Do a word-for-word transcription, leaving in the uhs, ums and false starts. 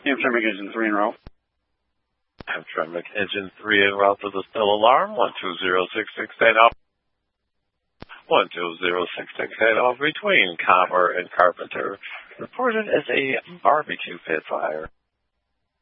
Hamtramck engine three en route. Hamtramck engine three en route to the still alarm. one two zero six six eight off. one two zero six six eight off between Copper and Carpenter. Reported as a barbecue pit fire.